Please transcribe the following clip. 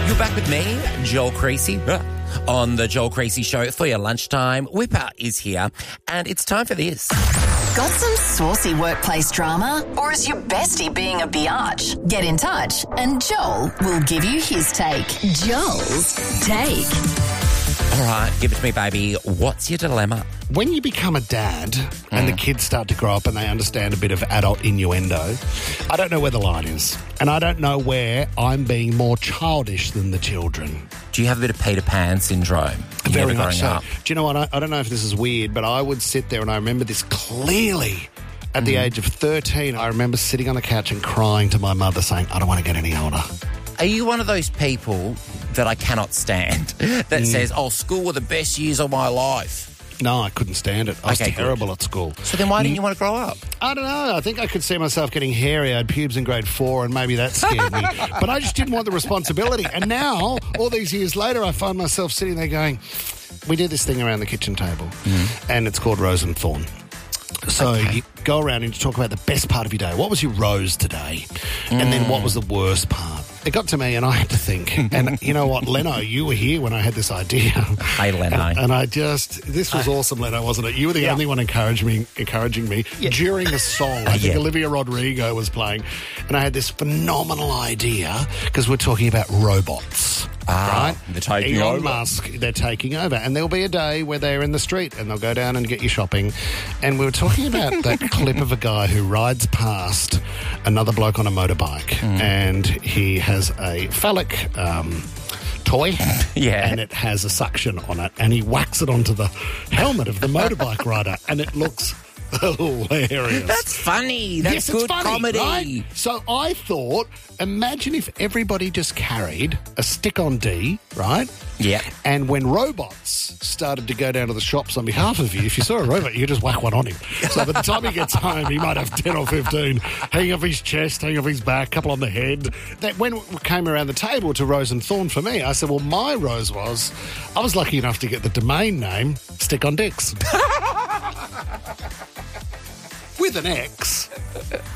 You're back with me, Joel Creasy, on the Joel Creasy Show for your lunchtime. Whipper is here, and it's time for this. Got some saucy workplace drama? Or is your bestie being a biatch? Get in touch and Joel will give you his take. Joel's Take. All right, give it to me, baby. What's your dilemma? When you become a dad and the kids start to grow up and they understand a bit of adult innuendo, I don't know where the line is. And I don't know where I'm being more childish than the children. Do you have a bit of Peter Pan syndrome? Very much growing so. up? Do you know what? I don't know if this is weird, but I would sit there and I remember this clearly. At the age of 13, I remember sitting on the couch and crying to my mother saying, I don't want to get any older. Are you one of those people that I cannot stand that says, oh, school were the best years of my life? No, I couldn't stand it. I was terrible at school. So then why didn't you want to grow up? I don't know. I think I could see myself getting hairy. I had pubes in grade 4 and maybe that scared me. But I just didn't want the responsibility. And now, all these years later, I find myself sitting there going, we do this thing around the kitchen table and it's called Rose and Thorn. So you go around and you talk about the best part of your day. What was your rose today? And then what was the worst part? It got to me and I had to think. And you know what, Leno, you were here when I had this idea. Hey, Leno. And this was awesome, Leno, wasn't it? You were the only one encouraging me during the song. I think Olivia Rodrigo was playing. And I had this phenomenal idea because we're talking about robots. Right? They're taking Elon over. Musk, they're taking over. And there'll be a day where they're in the street and they'll go down and get you shopping. And we were talking about that clip of a guy who rides past another bloke on a motorbike and he has a phallic toy and it has a suction on it and he whacks it onto the helmet of the motorbike rider and it looks hilarious. That's funny. That's yes, good it's funny, comedy. Right? So I thought, imagine if everybody just carried a stick-on D, right? Yeah. And when robots started to go down to the shops on behalf of you, if you saw a robot, you could just whack one on him. So by the time he gets home, he might have 10 or 15 hanging off his chest, hanging off his back, a couple on the head. That when it came around the table to Rose and Thorn for me, I said, well, my rose was, I was lucky enough to get the domain name Stick on Dicks. With an X.